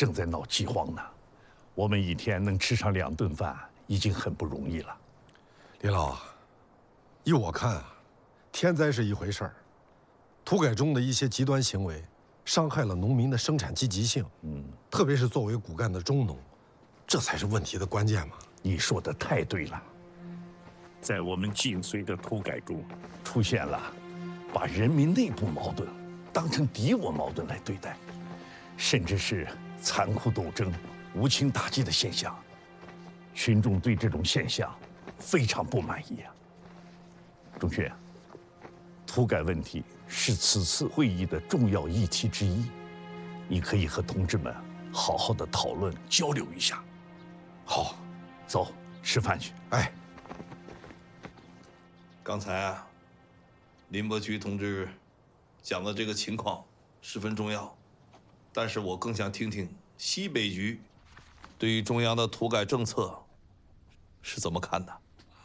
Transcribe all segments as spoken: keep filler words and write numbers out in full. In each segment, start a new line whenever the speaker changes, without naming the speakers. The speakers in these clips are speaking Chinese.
正在闹饥荒呢。我们一天能吃上两顿饭，已经很不容易了。
李老，依我看啊，天灾是一回事儿，土改中的一些极端行为，伤害了农民的生产积极性。嗯，特别是作为骨干的中农，这才是问题的关键嘛。
你说的太对了。
在我们晋绥的土改中，
出现了把人民内部矛盾当成敌我矛盾来对待，甚至是残酷斗争、无情打击的现象。群众对这种现象非常不满意啊。钟迅，土改问题是此次会议的重要议题之一，你可以和同志们好好的讨论交流一下。
好，
走，吃饭去。
哎。
刚才啊，林伯渠同志讲的这个情况十分重要，但是我更想听听西北局对于中央的土改政策是怎么看的。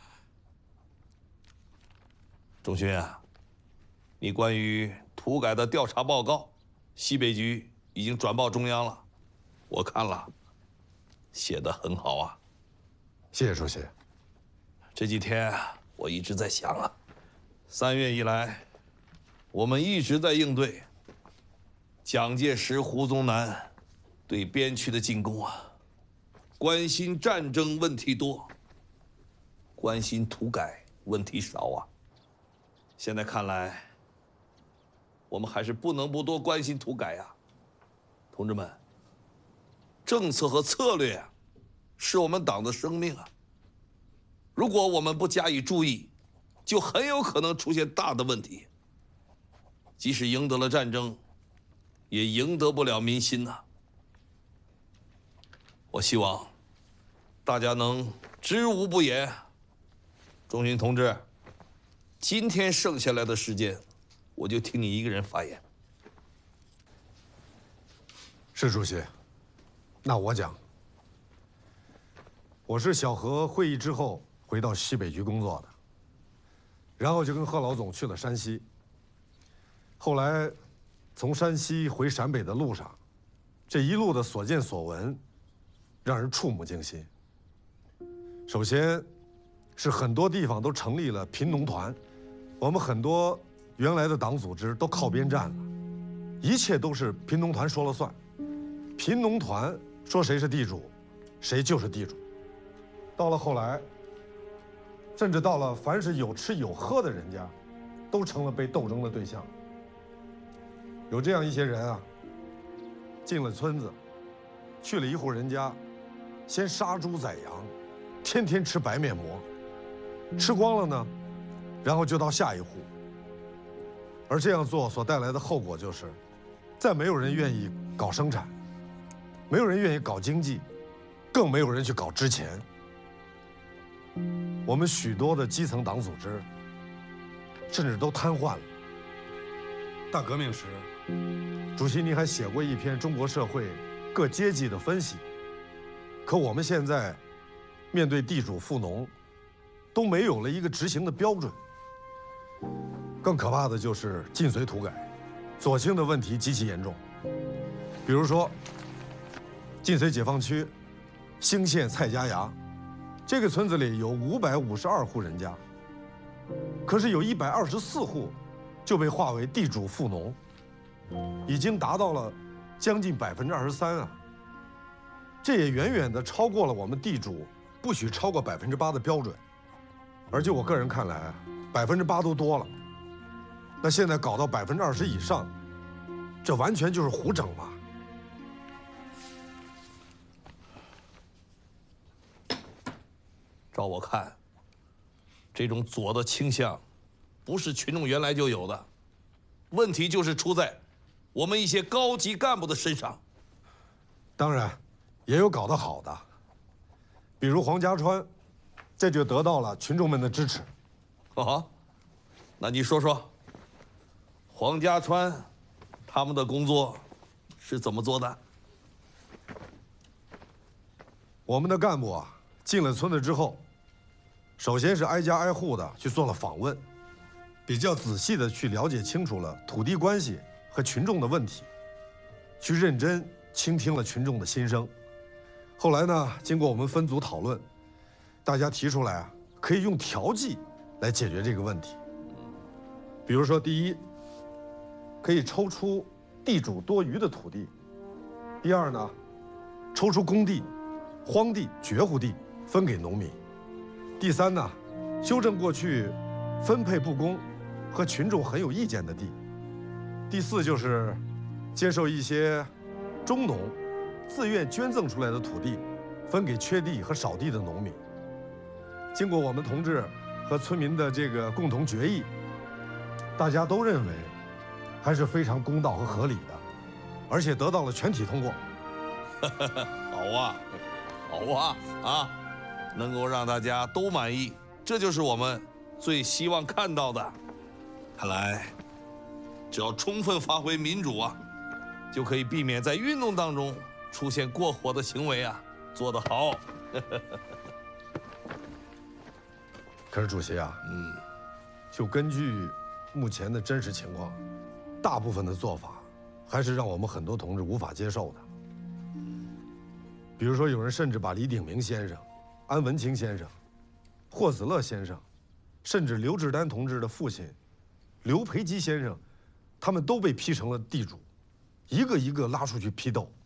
钟勋啊，你关于土改的调查报告，西北局已经转报中央了，我看了，写得很好啊。
谢谢主席。
这几天我一直在想啊，三月以来，我们一直在应对蒋介石、胡宗南对边区的进攻啊，关心战争问题多，关心土改问题少啊。现在看来，我们还是不能不多关心土改呀。同志们，政策和策略啊，是我们党的生命啊。如果我们不加以注意，就很有可能出现大的问题。即使赢得了战争，也赢得不了民心呐。我希望大家能知无不言。钟勋同志，今天剩下来的时间，我就听你一个人发言。
是主席，那我讲。我是小何会议之后回到西北局工作的，然后就跟贺老总去了山西。后来，从山西回陕北的路上，这一路的所见所闻，让人触目惊心。首先，是很多地方都成立了贫农团，我们很多原来的党组织都靠边站了，一切都是贫农团说了算。贫农团说谁是地主，谁就是地主。到了后来，甚至到了凡是有吃有喝的人家，都成了被斗争的对象。有这样一些人啊，进了村子，去了一户人家，先杀猪宰羊，天天吃白面馍，吃光了呢，然后就到下一户。而这样做所带来的后果就是，再没有人愿意搞生产，没有人愿意搞经济，更没有人去搞支钱。我们许多的基层党组织，甚至都瘫痪了。大革命时，主席您还写过一篇中国社会各阶级的分析。可我们现在面对地主富农，都没有了一个执行的标准。更可怕的就是晋绥土改，左倾的问题极其严重。比如说，晋绥解放区兴县蔡家崖。这个村子里有五百五十二户人家，可是有一百二十四户就被划为地主富农，已经达到了将近百分之二十三啊！这也远远的超过了我们地主不许超过百分之八的标准。而就我个人看来，百分之八都多了，那现在搞到百分之二十以上，这完全就是胡整嘛！
照我看，这种左的倾向，不是群众原来就有的，问题就是出在我们一些高级干部的身上。
当然，也有搞得好的，比如黄家川，这就得到了群众们的支持。
啊，那你说说，黄家川他们的工作是怎么做的？
我们的干部啊，进了村子之后，首先是挨家挨户的去做了访问，比较仔细的去了解清楚了土地关系和群众的问题，去认真倾听了群众的心声。后来呢，经过我们分组讨论，大家提出来啊，可以用调剂来解决这个问题。比如说，第一，可以抽出地主多余的土地；第二呢，抽出公地、荒地、绝户地分给农民；第三呢，修正过去分配不公和群众很有意见的地；第四就是接受一些中农自愿捐赠出来的土地，分给缺地和少地的农民。经过我们同志和村民的这个共同决议，大家都认为还是非常公道和合理的，而且得到了全体通过。
好啊，好啊，啊，能够让大家都满意，这就是我们最希望看到的。看来，只要充分发挥民主啊，就可以避免在运动当中出现过火的行为啊。做得好。
可是主席啊，嗯，就根据目前的真实情况，大部分的做法还是让我们很多同志无法接受的。比如说，有人甚至把李鼎铭先生、安文清先生、霍子乐先生，甚至刘志丹同志的父亲刘培基先生，他们都被批成了地主，一个一个拉出去批斗。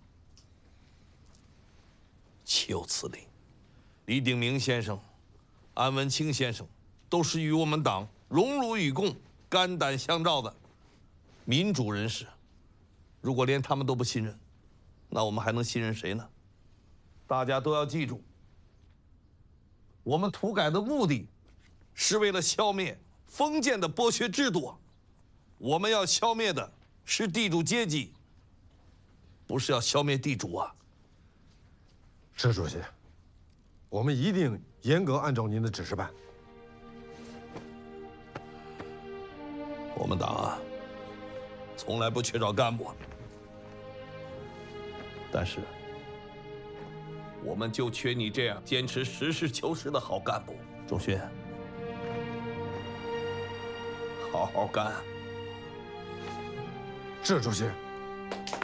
岂有此理！李鼎铭先生、安文清先生都是与我们党荣辱与共、肝胆相照的民主人士。如果连他们都不信任，那我们还能信任谁呢？大家都要记住，我们土改的目的是为了消灭封建的剥削制度，我们要消灭的是地主阶级，不是要消灭地主啊！
是主席，我们一定严格按照您的指示办。
我们党啊，从来不缺少干部，但是我们就缺你这样坚持实事求是的好干部。仲勋，好好干。
是主席。